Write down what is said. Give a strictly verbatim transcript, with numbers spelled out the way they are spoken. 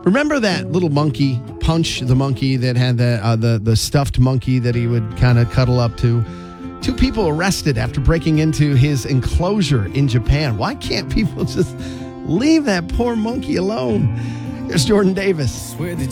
Remember that little monkey, Punch the monkey that had the uh, the the stuffed monkey that he would kind of cuddle up to? Two people arrested after breaking into his enclosure in Japan. Why can't people just leave that poor monkey alone? Here's Jordan Davis. Swear that